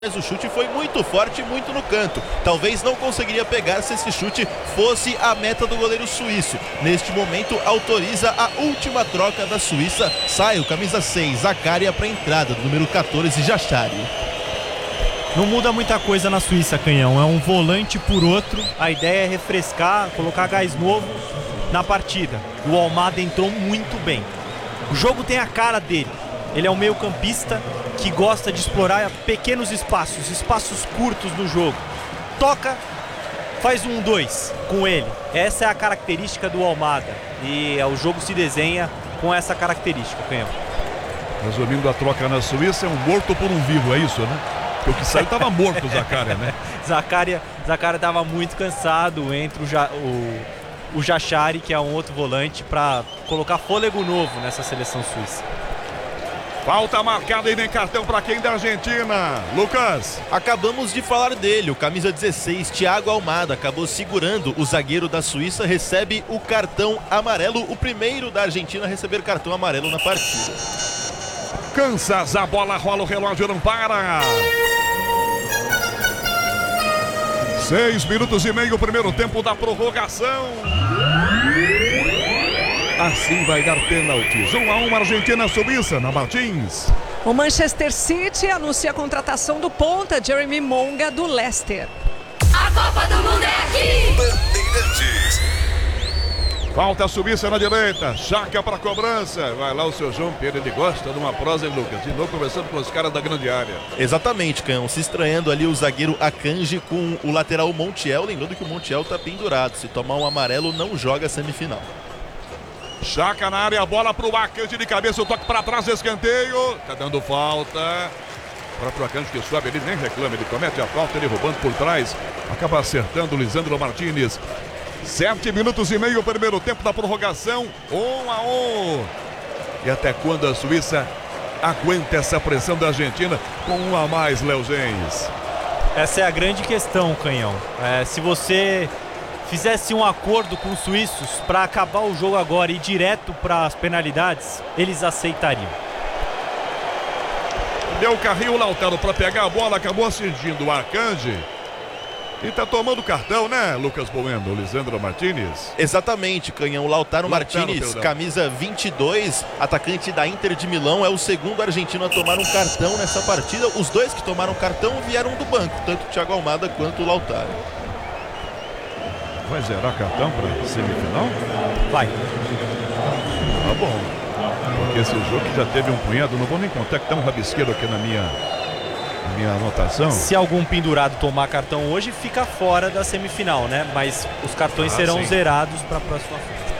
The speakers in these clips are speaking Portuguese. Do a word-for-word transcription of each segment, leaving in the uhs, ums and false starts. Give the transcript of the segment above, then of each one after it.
Mas o chute foi muito forte e muito no canto. Talvez não conseguiria pegar se esse chute fosse a meta do goleiro suíço. Neste momento, autoriza a última troca da Suíça. Sai o camisa seis, Zakaria, para a entrada do número quatorze, Jachari. Não muda muita coisa na Suíça, Canhão. É um volante por outro. A ideia é refrescar, colocar gás novo na partida. O Almada entrou muito bem. O jogo tem a cara dele. Ele é um meio-campista que gosta de explorar pequenos espaços, espaços curtos no jogo. Toca, faz um dois com ele. Essa é a característica do Almada. E o jogo se desenha com essa característica, Canhão. Resumindo, a troca na Suíça é um morto por um vivo, é isso, né? Porque o que saiu estava morto, o Zakaria, né? Zakaria Zakaria estava muito cansado. Entra o, ja, o, o Jachari, que é um outro volante, para colocar fôlego novo nessa seleção suíça. Falta marcada e nem cartão para quem da Argentina. Lucas. Acabamos de falar dele, o camisa dezesseis, Thiago Almada, acabou segurando o zagueiro da Suíça, recebe o cartão amarelo, o primeiro da Argentina a receber cartão amarelo na partida. Kansas, a bola rola, o relógio não para. Seis minutos e meio, primeiro tempo da prorrogação. Assim vai dar pênaltis. um a um, Argentina, Suíça, na Martins. O Manchester City anuncia a contratação do ponta Jeremy Monga do Leicester. A Copa do Mundo é aqui! Bandeirantes. Falta a Suíça na direita. Chaca para cobrança. Vai lá o seu João Pedro, ele gosta de uma prosa, hein, Lucas? De novo conversando com os caras da grande área. Exatamente, Cão. Se estranhando ali o zagueiro Akanji com o lateral Montiel. Lembrando que o Montiel tá pendurado. Se tomar um amarelo, não joga a semifinal. Chaca na área, a bola pro Akanji de cabeça, o toque para trás, escanteio. Tá dando falta. O próprio Akanji que sobe, ele nem reclama, ele comete a falta, ele roubando por trás. Acaba acertando o Lisandro Martínez. Sete minutos e meio, primeiro tempo da prorrogação. Um a um. E até quando a Suíça aguenta essa pressão da Argentina com um a mais, Léo Gens? Essa é a grande questão, Canhão. É, se você fizesse um acordo com os suíços para acabar o jogo agora e ir direto para as penalidades, eles aceitariam. Deu o carrinho, o Lautaro para pegar a bola, acabou atingindo o Akanji. E tá tomando cartão, né, Lucas Bueno, Lisandro Martínez? Exatamente, Canhão. Lautaro, Lautaro Martínez, perdão. Camisa vinte e dois, atacante da Inter de Milão, é o segundo argentino a tomar um cartão nessa partida. Os dois que tomaram cartão vieram do banco, tanto o Thiago Almada quanto o Lautaro. Vai zerar cartão para semifinal? Vai. Tá bom. Porque esse jogo já teve um punhado, não vou nem contar que tá um rabisqueiro aqui na minha, na minha anotação. Se algum pendurado tomar cartão hoje, fica fora da semifinal, né? Mas os cartões ah, serão sim. zerados para a próxima fase.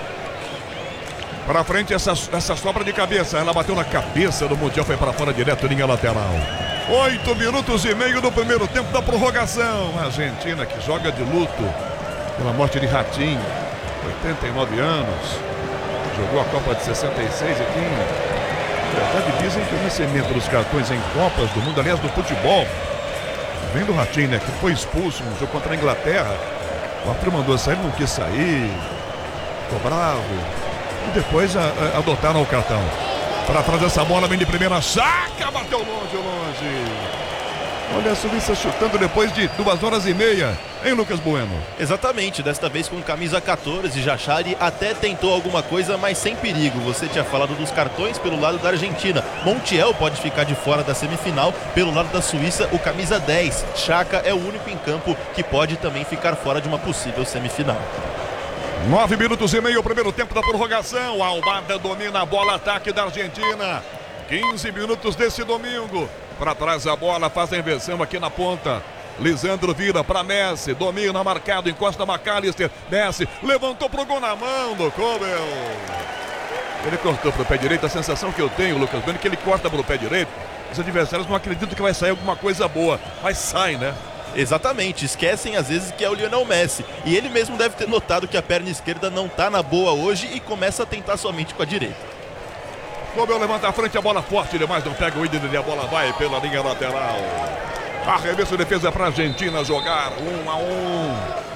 Para frente essa, essa sobra de cabeça, ela bateu na cabeça do Mundial, foi para fora direto, linha lateral. Oito minutos e meio do primeiro tempo da prorrogação. A Argentina que joga de luto pela morte de Ratinho, oitenta e nove anos, jogou a Copa de sessenta e seis aqui. Na verdade, dizem que o vencimento dos cartões em Copas do Mundo, aliás, do futebol, vem do Ratinho, né, que foi expulso no jogo contra a Inglaterra. O árbitro mandou sair, não quis sair, ficou bravo, e depois a, a, adotaram o cartão. Para trás essa bola, vem de primeira, saca, bateu longe, longe. Olha a Suíça chutando depois de duas horas e meia, hein, Lucas Bueno? Exatamente, desta vez com camisa quatorze, Jachari até tentou alguma coisa, mas sem perigo. Você tinha falado dos cartões pelo lado da Argentina. Montiel pode ficar de fora da semifinal. Pelo lado da Suíça, o camisa dez, Chaca, é o único em campo que pode também ficar fora de uma possível semifinal. Nove minutos e meio, primeiro tempo da prorrogação. Almada domina a bola, ataque da Argentina. quinze minutos desse domingo. Para trás a bola, faz a inversão aqui na ponta. Lisandro vira para Messi, domina, marcado, encosta McAllister. Messi levantou pro gol na mão do Kobel. Ele cortou pro pé direito. A sensação que eu tenho, Lucas Bueno, é que ele corta pro pé direito. Os adversários não acreditam que vai sair alguma coisa boa, mas sai, né? Exatamente, esquecem às vezes que é o Lionel Messi. E ele mesmo deve ter notado que a perna esquerda não tá na boa hoje e começa a tentar somente com a direita. Kobel levanta a frente, a bola forte demais, não pega o ídolo e a bola vai pela linha lateral. Arremesso de defesa para a Argentina jogar um a um.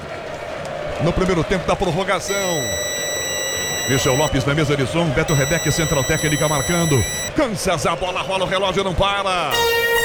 No primeiro tempo da prorrogação. Michel Lopes na mesa de som, Beto Rebeck, central técnica marcando. Kansas, a bola rola, o relógio não para.